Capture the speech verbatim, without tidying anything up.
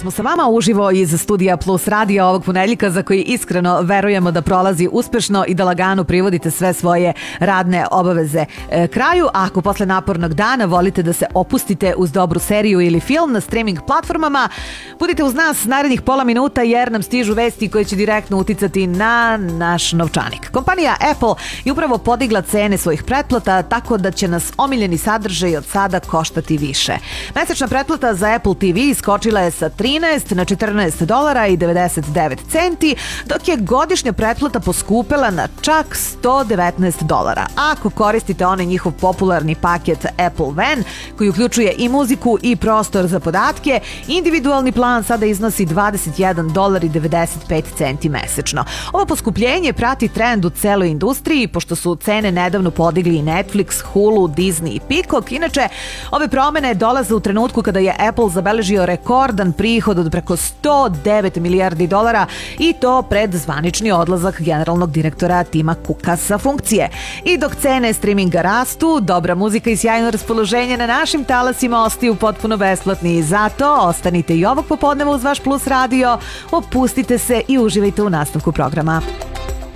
smo sa vama uživo iz studija Plus radija ovog ponedeljka za koji iskreno verujemo da prolazi uspešno i da lagano privodite sve svoje radne obaveze e, kraju. A ako posle napornog dana volite da se opustite uz dobru seriju ili film na streaming platformama, budite uz nas narednih pola minuta jer nam stižu vesti koje će direktno uticati na naš novčanik. Kompanija Apple je upravo podigla cene svojih pretplata tako da će nas omiljeni sadržaj od sada koštati više. Mesečna pretplata za Apple T V skočila je sa trinaest na četrnaest dolara i devedeset devet centi, dok je godišnja pretplata poskupela na čak sto devetnaest dolara. Ako koristite onaj njihov popularni paket Apple One, koji uključuje i muziku i prostor za podatke, individualni plan sada iznosi dvadeset jedan dolar i devedeset pet centi mesečno. Ovo poskupljenje prati trend u celoj industriji, pošto su cene nedavno podigli i Netflix, Hulu, Disney i Peacock. Inače, ove promene dolaze u trenutku kada je Apple zabeležio rekordan prihod od preko sto devet milijardi dolara i to pred zvanični odlazak generalnog direktora Tima Cooka sa funkcije. I dok cene streaminga rastu, dobra muzika i sjajno raspoloženje na našim talasima ostaju potpuno besplatni. Zato ostanite i ovog popodneva uz vaš Plus radio, opustite se i uživajte u nastavku programa.